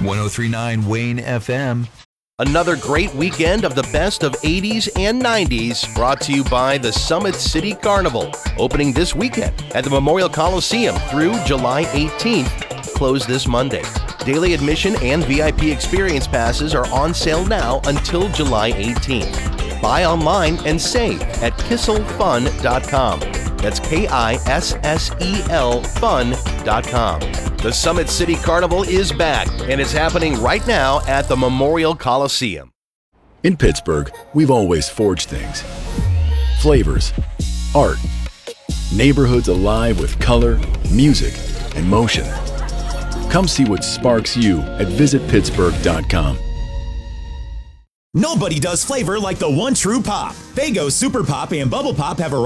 1039 Wayne FM. Another great weekend of the best of 80s and 90s, brought to you by the Summit City Carnival, opening this weekend at the Memorial Coliseum through July 18th, closed this Monday. Daily admission and VIP experience passes are on sale now until July 18th. Buy online and save at kisselfun.com. That's KISSEL fun.com. The Summit City Carnival is back, and it's happening right now at the Memorial Coliseum. In Pittsburgh, we've always forged things. Flavors, art, neighborhoods alive with color, music, and motion. Come see what sparks you at visitpittsburgh.com. Nobody does flavor like the one true Pop. Faygo Super Pop and Bubble Pop have a